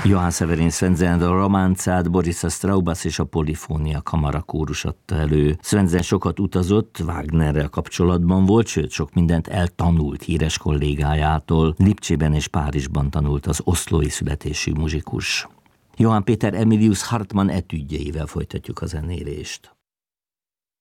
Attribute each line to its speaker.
Speaker 1: Johann Severin Svensen a románcát, Boris Straubas és a Polifónia kamarakórus adta elő. Svensen sokat utazott, Wagnerrel kapcsolatban volt, sőt sok mindent eltanult híres kollégájától. Lipcsében és Párizsban tanult az oszlói születésű muzsikus. Johann Peter Emilius Hartmann etüdjeivel folytatjuk a zenélést.